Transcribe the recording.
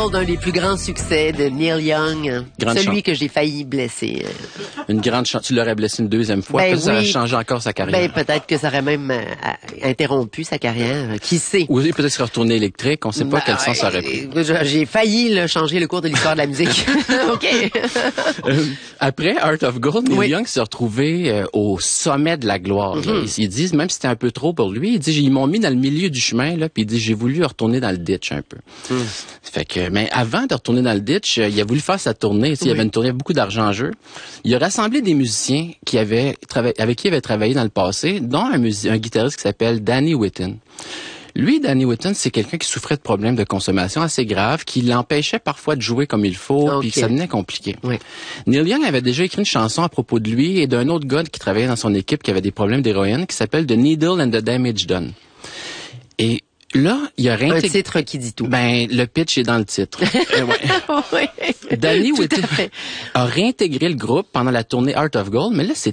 Gold, un des plus grands succès de Neil Young. Celui que j'ai failli blesser. Une grande chance. Tu l'aurais blessé une deuxième fois. Ben peut-être oui. Ça aurait changé encore sa carrière. Ben, peut-être que ça aurait même interrompu sa carrière. Qui sait? Ou peut-être qu'il serait retourné électrique. On sait pas quel sens ça aurait pris. J'ai failli là, changer le cours de l'histoire de la musique. OK. Après Heart of Gold, Neil Young s'est retrouvé au sommet de la gloire. Ils disent, même si c'était un peu trop pour lui, il dit, ils m'ont mis dans le milieu du chemin, là, puis il dit, j'ai voulu retourner dans le ditch un peu. Fait que, mais avant de retourner dans le ditch, il a voulu faire sa tournée. Il y avait une tournée, beaucoup d'argent en jeu. Il a rassemblé des musiciens avec qui il avait travaillé dans le passé, dont un guitariste qui s'appelle Danny Whitten. Lui, Danny Whitten, c'est quelqu'un qui souffrait de problèmes de consommation assez graves, qui l'empêchait parfois de jouer comme il faut, puis que ça devenait compliqué. Oui. Neil Young avait déjà écrit une chanson à propos de lui et d'un autre gars qui travaillait dans son équipe qui avait des problèmes d'héroïne, qui s'appelle The Needle and the Damage Done. Et là, il a réintégré... Un titre qui dit tout. Ben, le pitch est dans le titre. Danny Whitten a réintégré le groupe pendant la tournée Heart of Gold, mais là, c'est